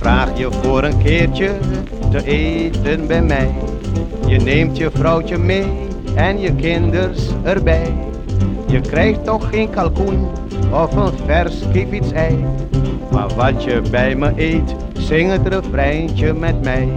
vraag je voor een keertje te eten bij mij. Je neemt je vrouwtje mee en je kinders erbij. Je krijgt toch geen kalkoen of een vers kievitsei. Maar wat je bij me eet, zing het refreintje met mij.